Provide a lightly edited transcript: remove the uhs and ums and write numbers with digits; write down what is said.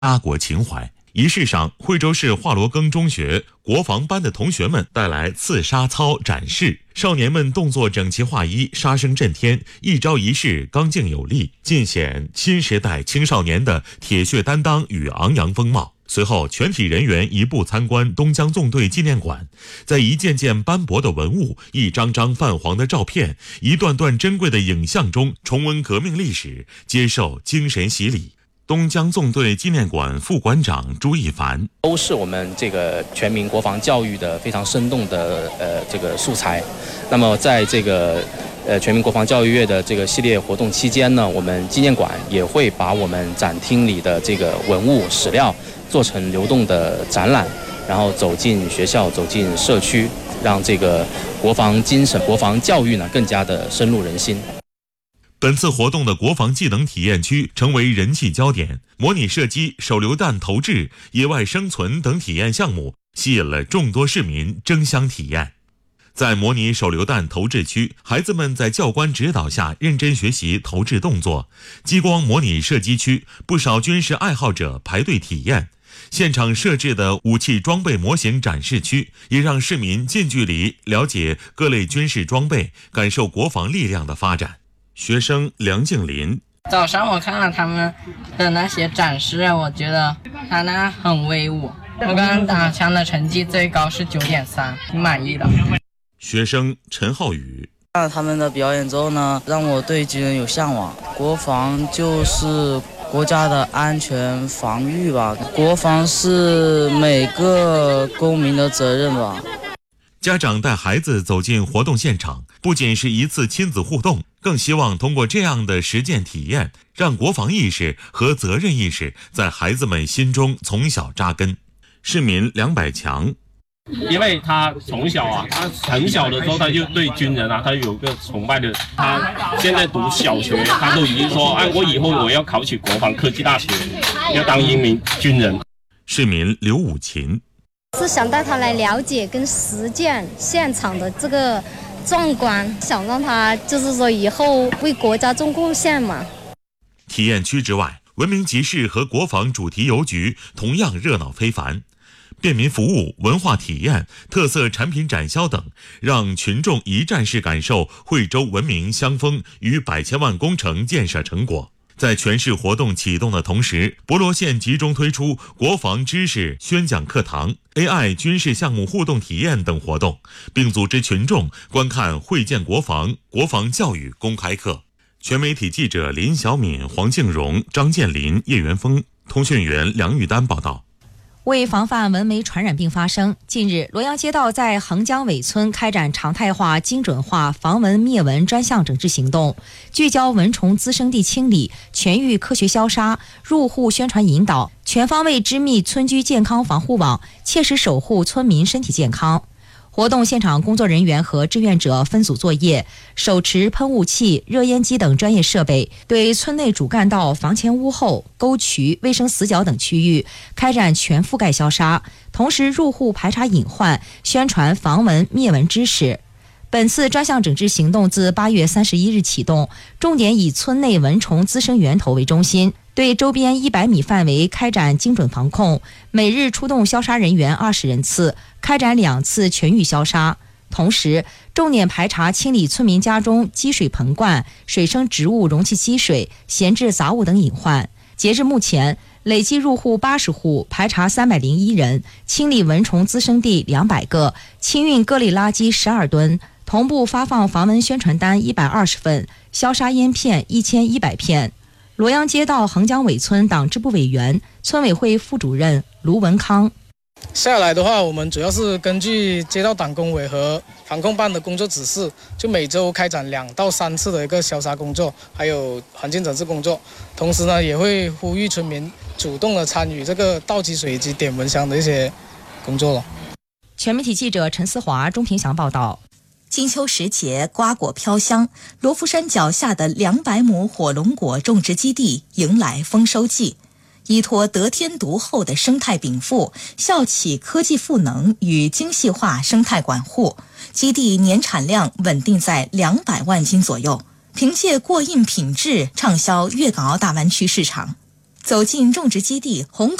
家国情怀。仪式上，惠州市华罗庚中学国防班的同学们带来刺杀操展示，少年们动作整齐划一，杀声震天，一招一式刚劲有力，尽显新时代青少年的铁血担当与昂扬风貌。随后，全体人员移步参观东江纵队纪念馆，在一件件斑驳的文物、一张张泛黄的照片、一段段珍贵的影像中，重温革命历史，接受精神洗礼。东江纵队纪念馆副馆长朱一凡： 都是我们这个全民国防教育的非常生动的这个素材。那么在这个全民国防教育月的这个系列活动期间呢，我们纪念馆也会把我们展厅里的这个文物史料做成流动的展览，然后走进学校，走进社区，让这个国防精神、国防教育呢更加的深入人心。 本次活动的国防技能体验区成为人气焦点，模拟射击、手榴弹投掷、野外生存等体验项目吸引了众多市民争相体验。在模拟手榴弹投掷区，孩子们在教官指导下认真学习投掷动作；激光模拟射击区，不少军事爱好者排队体验。现场设置的武器装备模型展示区，也让市民近距离了解各类军事装备，感受国防力量的发展。学生梁静林： 早上我看了他们的那些展示，我觉得他那很威武。我刚刚打枪的成绩最高是9.3，挺满意的。 学生陈浩宇： 看了他们的表演之后呢，让我对军人有向往。国防就是国家的安全防御吧，国防是每个公民的责任吧。 家长带孩子走进活动现场，不仅是一次亲子互动，更希望通过这样的实践体验，让国防意识和责任意识在孩子们心中从小扎根。市民梁百强： 因为他从小他很小的时候他就对军人他有个崇拜的，他现在读小学，他都已经说，我以后我要考取国防科技大学，要当一名军人。 市民刘武琴： 是想带他来了解跟实践现场的这个壮观，想让他就是说以后为国家做贡献嘛。 体验区之外，文明集市和国防主题邮局同样热闹非凡。便民服务、文化体验、特色产品展销等，让群众一站式感受惠州文明乡风与100千万工程建设成果。在全市活动启动的同时，博罗县集中推出国防知识宣讲课堂、AI 军事项目互动体验等活动，并组织群众观看会建国防、国防教育公开课。全媒体记者林小敏、黄静荣、张建林、叶元峰，通讯员梁玉丹报道。 为防范蚊媒传染病发生，近日罗阳街道在横江尾村开展常态化、精准化防蚊灭蚊专项整治行动，聚焦蚊虫滋生地清理、全域科学消杀、入户宣传引导，全方位织密村居健康防护网，切实守护村民身体健康。活动现场工作人员和志愿者分组作业，手持喷雾器、热烟机等专业设备，对村内主干道、房前屋后、沟渠、卫生死角等区域开展全覆盖消杀，同时入户排查隐患，宣传防蚊灭蚊知识。本次专项整治行动自8月31日启动，重点以村内蚊虫滋生源头为中心，对周边100米范围开展精准防控，每日出动消杀人员20人次，开展2次全域消杀。同时，重点排查清理村民家中积水盆灌、水生植物容器积水、闲置杂物等隐患。截至目前，累计入户80户，排查301人，清理蚊虫滋生地200个，清运各类垃圾12吨，同步发放防蚊宣传单120份，消杀烟片1100片。罗阳街道横江尾村党支部委员、村委会副主任卢文康： 下来的话，我们主要是根据街道党工委和防控办的工作指示，就每周开展2到3次的一个消杀工作，还有环境整治工作。同时呢，也会呼吁村民主动的参与这个倒积水以及点蚊香的一些工作了。 全媒体记者陈思华、钟平祥报道。 金秋时节，瓜果飘香，罗浮山脚下的200亩火龙果种植基地迎来丰收季。依托得天独厚的生态禀赋，校企科技赋能与精细化生态管护，基地年产量稳定在200万斤左右，凭借过硬品质畅销粤港澳大湾区市场。 走进种植基地，红